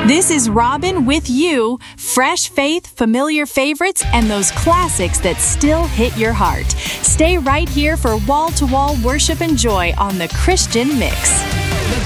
This is Robin with you. Fresh faith, familiar favorites, and those classics that still hit your heart. Stay right here for wall-to-wall worship and joy on the Christian Mix.